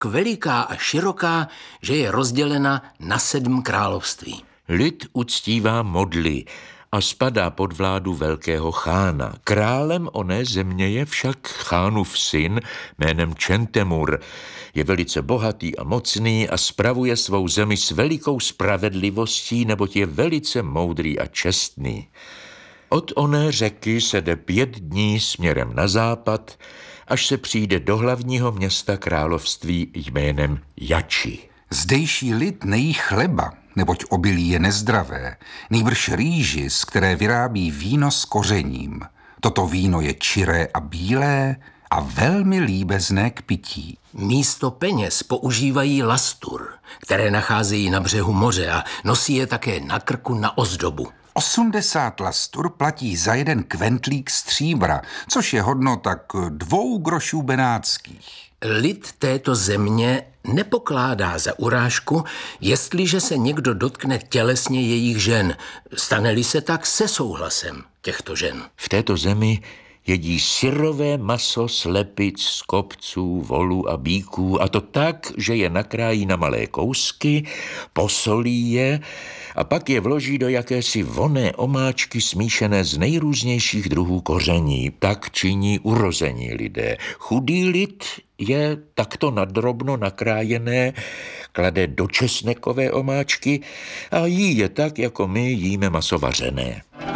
tak veliká a široká, že je rozdělena na 7 království. Lid uctívá modly a spadá pod vládu velkého chána. Králem oné země je však chánův syn jménem Čentemur. Je velice bohatý a mocný a spravuje svou zemi s velikou spravedlivostí, neboť je velice moudrý a čestný. Od oné řeky se jde 5 dní směrem na západ, až se přijde do hlavního města království jménem Jači. Zdejší lid nejí chleba, neboť obilí je nezdravé, nýbrž rýži, z které vyrábí víno s kořením. Toto víno je čiré a bílé a velmi líbezné k pití. Místo peněz používají lastur, které nacházejí na břehu moře a nosí je také na krku na ozdobu. 80 lastur platí za 1 kventlík stříbra, což je hodno tak 2 grošů benátských. Lid této země nepokládá za urážku, jestliže se někdo dotkne tělesně jejich žen, stane-li se tak se souhlasem těchto žen. V této zemi jedí syrové maso slepic, skopců, volů a býků, a to tak, že je nakrájí na malé kousky, posolí je a pak je vloží do jakési vonné omáčky smíšené z nejrůznějších druhů koření. Tak činí urození lidé. Chudý lid je takto nadrobno nakrájené, klade do česnekové omáčky a jí je tak, jako my jíme maso vařené.